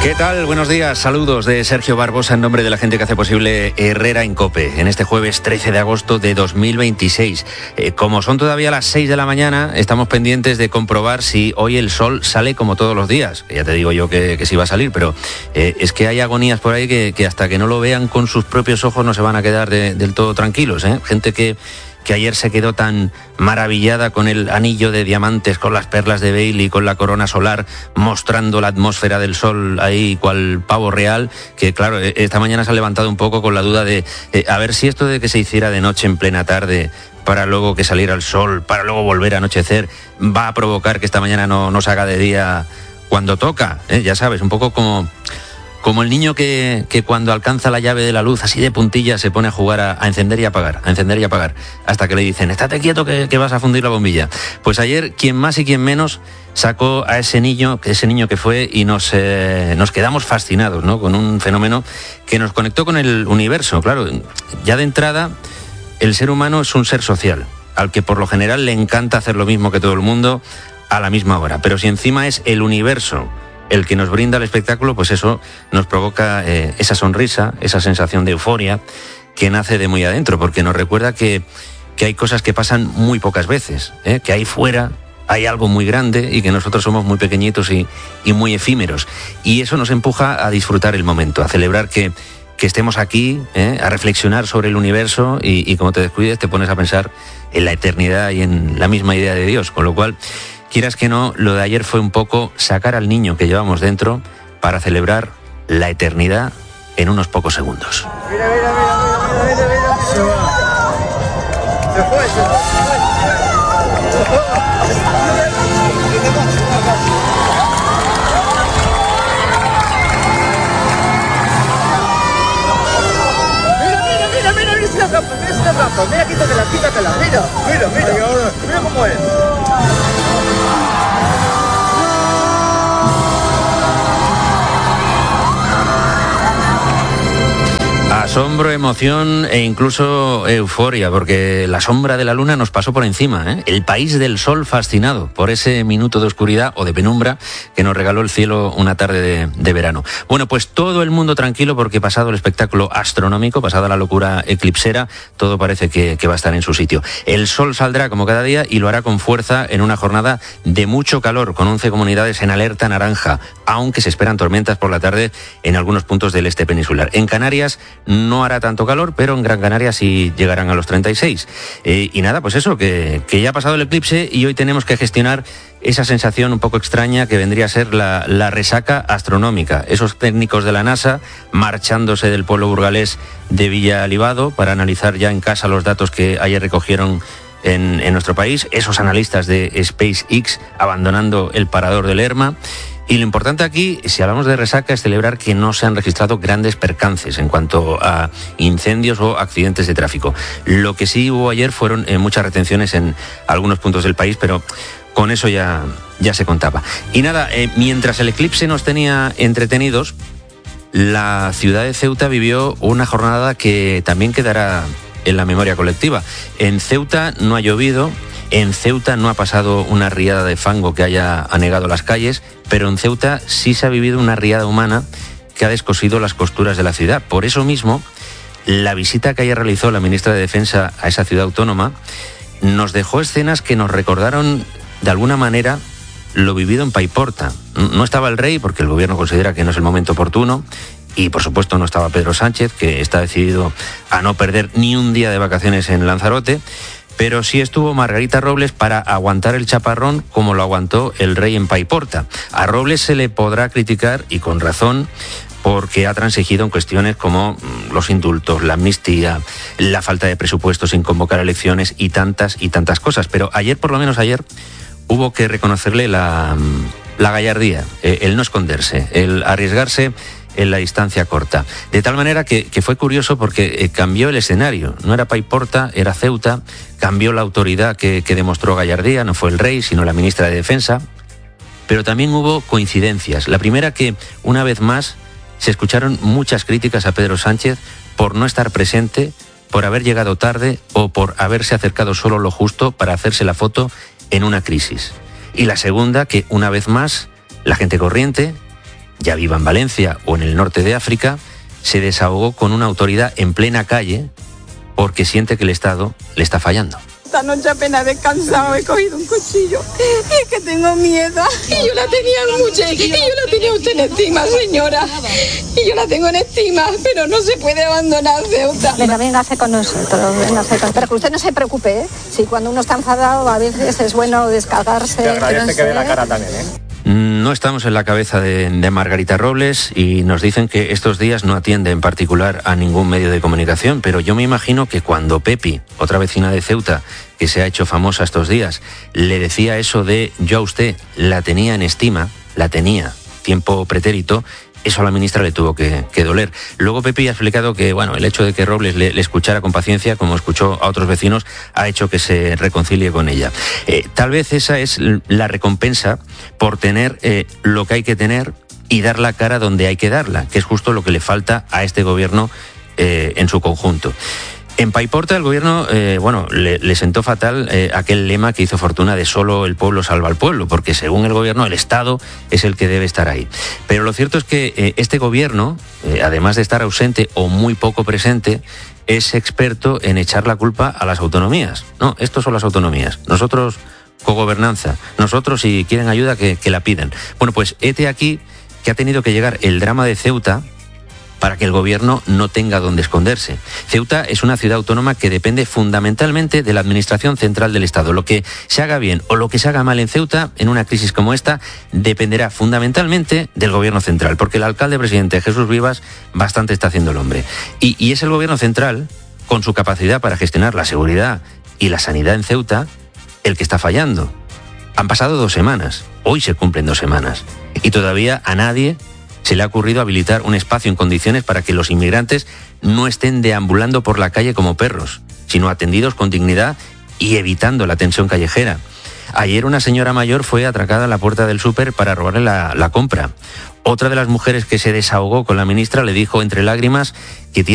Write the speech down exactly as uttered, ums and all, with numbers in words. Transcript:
¿Qué tal? Buenos días, saludos de Sergio Barbosa en nombre de la gente que hace posible Herrera en COPE, en este jueves trece de agosto de dos mil veintiséis. Eh, como son todavía las seis de la mañana, estamos pendientes de comprobar si hoy el sol sale como todos los días. Ya te digo yo que, que sí va a salir, pero eh, es que hay agonías por ahí que, que hasta que no lo vean con sus propios ojos no se van a quedar de, del todo tranquilos, ¿eh? Gente que... que ayer se quedó tan maravillada con el anillo de diamantes, con las perlas de Bailey, con la corona solar, mostrando la atmósfera del sol ahí cual pavo real, que claro, esta mañana se ha levantado un poco con la duda de eh, a ver si esto de que se hiciera de noche en plena tarde, para luego que saliera el sol, para luego volver a anochecer, va a provocar que esta mañana no, no se haga de día cuando toca, ¿eh? Ya sabes, un poco como... Como el niño que, que cuando alcanza la llave de la luz, así de puntilla, se pone a jugar a, a encender y apagar, a encender y apagar, hasta que le dicen, estate quieto que, que vas a fundir la bombilla. Pues ayer, quien más y quien menos sacó a ese niño, ese niño que fue, y nos, eh, nos quedamos fascinados, ¿no? Con un fenómeno que nos conectó con el universo. Claro, ya de entrada, el ser humano es un ser social, al que por lo general le encanta hacer lo mismo que todo el mundo a la misma hora. Pero si encima es el universo el que nos brinda el espectáculo, pues eso nos provoca eh, esa sonrisa, esa sensación de euforia que nace de muy adentro, porque nos recuerda que, que hay cosas que pasan muy pocas veces, ¿eh? Que ahí fuera hay algo muy grande y que nosotros somos muy pequeñitos y, y muy efímeros. Y eso nos empuja a disfrutar el momento, a celebrar que, que estemos aquí, ¿eh? A reflexionar sobre el universo y, y como te descuides te pones a pensar en la eternidad y en la misma idea de Dios, con lo cual... Quieras que no, lo de ayer fue un poco sacar al niño que llevamos dentro para celebrar la eternidad en unos pocos segundos. Mira, mira, mira, mira, mira, mira, mira. Se va. Se fue, se fue, se fue. Mira, mira, mira, mira, mira, esa trampa, mira esa trampa. Mira, quítatela, quítatela, mira, mira, mira, mira cómo es. Asombro, emoción e incluso euforia, porque la sombra de la luna nos pasó por encima, ¿eh? El país del sol fascinado por ese minuto de oscuridad o de penumbra que nos regaló el cielo una tarde de, de verano. Bueno, pues todo el mundo tranquilo porque pasado el espectáculo astronómico, pasada la locura eclipsera, todo parece que, que va a estar en su sitio. El sol saldrá como cada día y lo hará con fuerza en una jornada de mucho calor, con once comunidades en alerta naranja, aunque se esperan tormentas por la tarde en algunos puntos del este peninsular. En Canarias no hará tanto calor, pero en Gran Canaria sí llegarán a los treinta y seis. Eh, y nada, pues eso, que, que ya ha pasado el eclipse y hoy tenemos que gestionar esa sensación un poco extraña que vendría a ser la, la resaca astronómica. Esos técnicos de la NASA marchándose del pueblo burgalés de Villa Alibado para analizar ya en casa los datos que ayer recogieron en, en nuestro país. Esos analistas de SpaceX abandonando el parador del Lerma. Y lo importante aquí, si hablamos de resaca, es celebrar que no se han registrado grandes percances en cuanto a incendios o accidentes de tráfico. Lo que sí hubo ayer fueron eh, muchas retenciones en algunos puntos del país, pero con eso ya, ya se contaba. Y nada, eh, mientras el eclipse nos tenía entretenidos, la ciudad de Ceuta vivió una jornada que también quedará en la memoria colectiva. En Ceuta no ha llovido. En Ceuta no ha pasado una riada de fango que haya anegado las calles, pero en Ceuta sí se ha vivido una riada humana que ha descosido las costuras de la ciudad. Por eso mismo, la visita que ayer realizó la ministra de Defensa a esa ciudad autónoma nos dejó escenas que nos recordaron de alguna manera lo vivido en Paiporta. No estaba el rey porque el gobierno considera que no es el momento oportuno. Y por supuesto no estaba Pedro Sánchez, que está decidido a no perder ni un día de vacaciones en Lanzarote. Pero sí estuvo Margarita Robles para aguantar el chaparrón como lo aguantó el rey en Paiporta. A Robles se le podrá criticar, y con razón, porque ha transigido en cuestiones como los indultos, la amnistía, la falta de presupuesto sin convocar elecciones y tantas y tantas cosas. Pero ayer, por lo menos ayer, hubo que reconocerle la, la gallardía, el no esconderse, el arriesgarse en la distancia corta. De tal manera que, que fue curioso porque eh, cambió el escenario. No era Paiporta, era Ceuta. Cambió la autoridad que, que demostró gallardía. No fue el rey, sino la ministra de Defensa. Pero también hubo coincidencias. La primera, que una vez más se escucharon muchas críticas a Pedro Sánchez por no estar presente, por haber llegado tarde o por haberse acercado solo lo justo para hacerse la foto en una crisis. Y la segunda, que una vez más la gente corriente ya viva en Valencia o en el norte de África, se desahogó con una autoridad en plena calle porque siente que el Estado le está fallando. Esta noche apenas he descansado, he cogido un cuchillo y es que tengo miedo. Y yo la tenía mucho, y yo la tenía usted en estima, señora. Y yo la tengo en estima, pero no se puede abandonar Ceuta. Venga, véngase con nosotros, véngase con... Pero que usted no se preocupe, ¿eh? Si cuando uno está enfadado a veces es bueno descargarse. Te agradece no que dé la sé. cara también, ¿eh? No estamos en la cabeza de, de Margarita Robles y nos dicen que estos días no atiende en particular a ningún medio de comunicación, pero yo me imagino que cuando Pepi, otra vecina de Ceuta, que se ha hecho famosa estos días, le decía eso de yo a usted la tenía en estima, la tenía, tiempo pretérito, eso a la ministra le tuvo que, que doler. Luego Pepi ha explicado que bueno, el hecho de que Robles le, le escuchara con paciencia, como escuchó a otros vecinos, ha hecho que se reconcilie con ella. Eh, tal vez esa es la recompensa por tener eh, lo que hay que tener y dar la cara donde hay que darla, que es justo lo que le falta a este gobierno eh, en su conjunto. En Paiporta el gobierno, eh, bueno, le, le sentó fatal eh, aquel lema que hizo fortuna de solo el pueblo salva al pueblo, porque según el gobierno el Estado es el que debe estar ahí. Pero lo cierto es que eh, este gobierno, eh, además de estar ausente o muy poco presente, es experto en echar la culpa a las autonomías. No, estos son las autonomías. Nosotros cogobernanza. Nosotros si quieren ayuda que, que la piden. Bueno, pues hete aquí que ha tenido que llegar el drama de Ceuta para que el gobierno no tenga dónde esconderse. Ceuta es una ciudad autónoma que depende fundamentalmente de la administración central del Estado. Lo que se haga bien o lo que se haga mal en Ceuta, en una crisis como esta, dependerá fundamentalmente del gobierno central, porque el alcalde presidente Jesús Vivas bastante está haciendo el hombre. Y, y es el gobierno central, con su capacidad para gestionar la seguridad y la sanidad en Ceuta, el que está fallando. Han pasado dos semanas, hoy se cumplen dos semanas, y todavía a nadie se le ha ocurrido habilitar un espacio en condiciones para que los inmigrantes no estén deambulando por la calle como perros, sino atendidos con dignidad y evitando la tensión callejera. Ayer una señora mayor fue atracada a la puerta del súper para robarle la, la compra. Otra de las mujeres que se desahogó con la ministra le dijo entre lágrimas que tiene